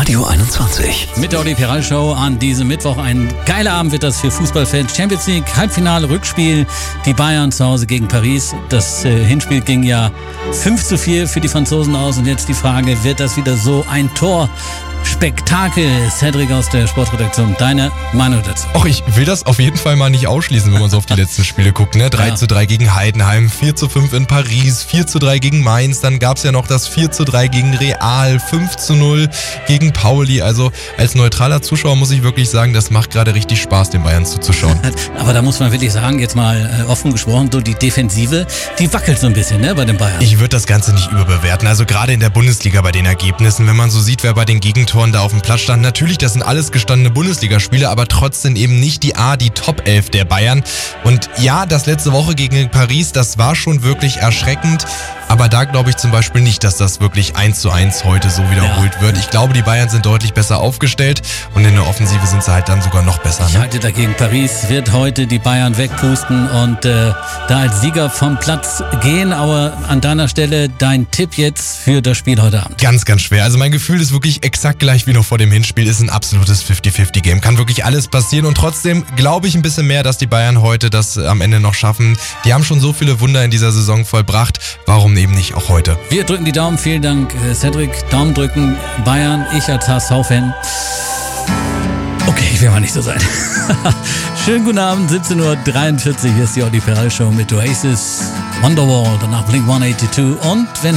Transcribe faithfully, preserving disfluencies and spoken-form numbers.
Radio einundzwanzig. Mit der Audi Piral Show an diesem Mittwoch. Ein geiler Abend wird das für Fußballfans. Champions League, Halbfinale, Rückspiel. Die Bayern zu Hause gegen Paris. Das äh, Hinspiel ging ja fünf zu vier für die Franzosen aus. Und jetzt die Frage, wird das wieder so ein Tor? Spektakel. Cedric aus der Sportredaktion, deine Meinung dazu? Och, ich will das auf jeden Fall mal nicht ausschließen, wenn man so auf die letzten Spiele guckt. Ne? drei zu drei gegen Heidenheim, vier zu fünf in Paris, vier zu drei gegen Mainz, dann gab es ja noch das vier zu drei gegen Real, fünf zu null gegen Pauli. Also als neutraler Zuschauer muss ich wirklich sagen, das macht gerade richtig Spaß, den Bayern zuzuschauen. Aber da muss man wirklich sagen, jetzt mal offen gesprochen, so die Defensive, die wackelt so ein bisschen, ne, bei den Bayern. Ich würde das Ganze nicht überbewerten. Also gerade in der Bundesliga bei den Ergebnissen, wenn man so sieht, wer bei den Gegentoren da auf dem Platz stand. Natürlich, das sind alles gestandene Bundesligaspiele, aber trotzdem eben nicht die A, die Top elf der Bayern. Und ja, das letzte Woche gegen Paris, das war schon wirklich erschreckend. Aber da glaube ich zum Beispiel nicht, dass das wirklich eins zu eins heute so wiederholt ja. wird. Ich glaube, die Bayern sind deutlich besser aufgestellt und in der Offensive sind sie halt dann sogar noch besser. Ne? Ich halte dagegen, Paris wird heute die Bayern wegpusten und äh, da als Sieger vom Platz gehen. Aber an deiner Stelle dein Tipp jetzt für das Spiel heute Abend. Ganz, ganz schwer. Also mein Gefühl ist wirklich exakt gleich wie noch vor dem Hinspiel. Ist ein absolutes fünfzig fünfzig Game. Kann wirklich alles passieren und trotzdem glaube ich ein bisschen mehr, dass die Bayern heute das am Ende noch schaffen. Die haben schon so viele Wunder in dieser Saison vollbracht. Warum eben nicht auch heute? Wir drücken die Daumen. Vielen Dank, Cedric. Daumen drücken. Bayern, ich als H S V-Fan. Okay, ich will mal nicht so sein. Schönen guten Abend, siebzehn Uhr dreiundvierzig. Hier ist die Audi Piral Show mit Oasis, Wonderwall, danach Blink hundertzweiundachtzig und wenn